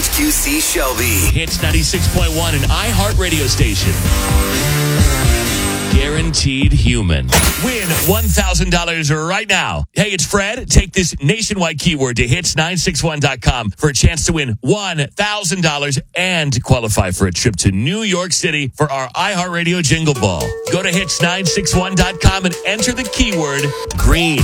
WHQC Shelby. Hits 96.1, an iHeart radio station. Guaranteed human. Win $1,000 right now. Hey, it's Fred. Take this nationwide keyword to hits961.com for a chance to win $1,000 and qualify for a trip to New York City for our iHeartRadio Jingle Ball. Go to hits961.com and enter the keyword green.